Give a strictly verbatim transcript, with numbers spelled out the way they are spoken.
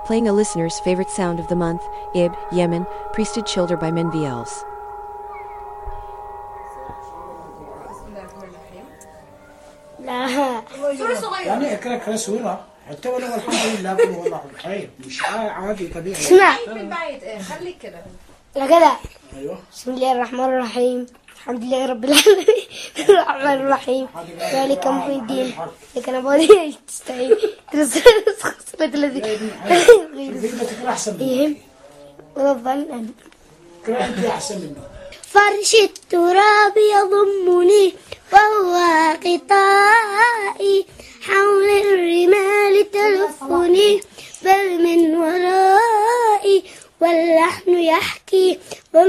playing a listener's favorite sound of the month, Ib, Yemen, Priested Shoulder by Menviels. لا يعني اقرا اقرا سورة حتى ولو الحمد لله قل هو الله بخير مش عادي طبيعي. اسمع من بعيد ايه خليك كده. يا جدع. ايوه. بسم الله الرحمن الرحيم الحمد لله رب العالمين الرحمن الرحيم مالك يوم الدين لك انا بودي تستعين ترسل الصلاة الذي تقرا احسن مني. ربنا اقرا انت احسن مني. فرش التراب يضمني وهو غطائي حول الرمال تلفني بل من ورائي واللحن يحكي